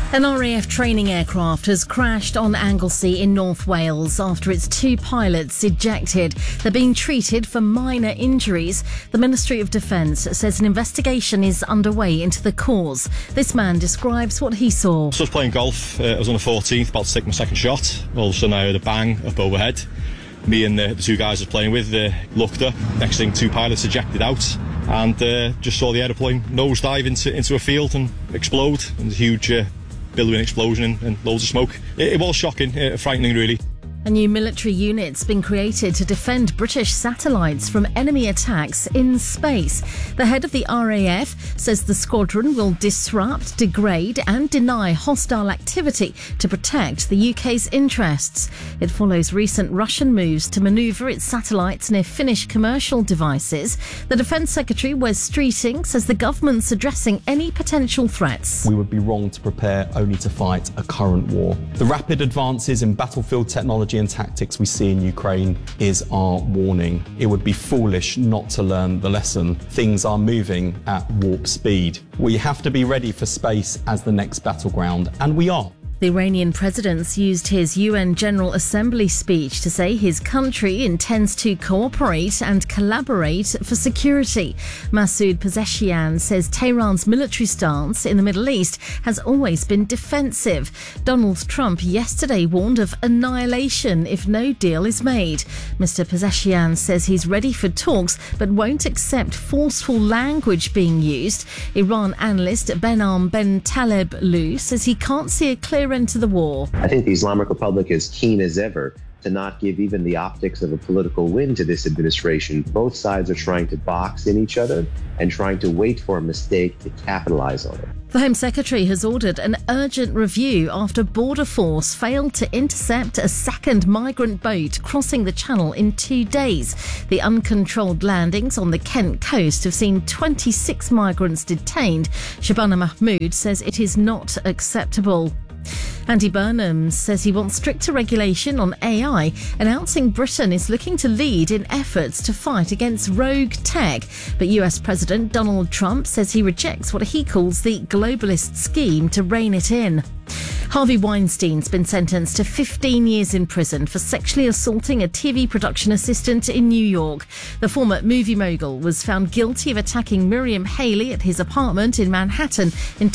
An RAF training aircraft has crashed on Anglesey in North Wales after its two pilots ejected. They're being treated for minor injuries. The Ministry of Defence says an investigation is underway into the cause. This man describes what he saw. So I was playing golf. I was on the 14th, about to take my second shot. All of a sudden I heard a bang up overhead. Me and the two guys I was playing with looked up. Next thing, two pilots ejected out and just saw the aeroplane nosedive into a field and explode. And there's a huge billowing explosion and loads of smoke. It was shocking, frightening really. A new military unit's been created to defend British satellites from enemy attacks in space. The head of the RAF says the squadron will disrupt, degrade and deny hostile activity to protect the UK's interests. It follows recent Russian moves to manoeuvre its satellites near Finnish commercial devices. The Defence Secretary, Wes Streeting, says the government's addressing any potential threats. We would be wrong to prepare only to fight a current war. The rapid advances in battlefield technology and tactics we see in Ukraine is our warning. It would be foolish not to learn the lesson. Things are moving at warp speed. We have to be ready for space as the next battleground, and we are. The Iranian president used his UN General Assembly speech to say his country intends to cooperate and collaborate for security. Masoud Pezeshkian says Tehran's military stance in the Middle East has always been defensive. Donald Trump yesterday warned of annihilation if no deal is made. Mr. Pezeshkian says he's ready for talks but won't accept forceful language being used. Iran analyst Behnam Ben Taleb-Lu says he can't see a clear end to the war. I think the Islamic Republic is keen as ever to not give even the optics of a political win to this administration. Both sides are trying to box in each other and trying to wait for a mistake to capitalize on it. The Home Secretary has ordered an urgent review after Border Force failed to intercept a second migrant boat crossing the Channel in 2 days. The uncontrolled landings on the Kent coast have seen 26 migrants detained. Shabana Mahmood says it is not acceptable. Andy Burnham says he wants stricter regulation on AI, announcing Britain is looking to lead in efforts to fight against rogue tech. But US President Donald Trump says he rejects what he calls the globalist scheme to rein it in. Harvey Weinstein's been sentenced to 15 years in prison for sexually assaulting a TV production assistant in New York. The former movie mogul was found guilty of attacking Miriam Haley at his apartment in Manhattan in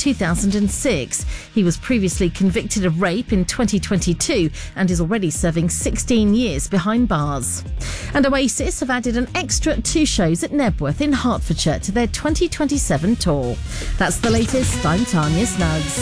2006. He was previously convicted of rape in 2022 and is already serving 16 years behind bars. And Oasis have added an extra 2 shows at Nebworth in Hertfordshire to their 2027 tour. That's the latest. I'm Tanya Snuggs.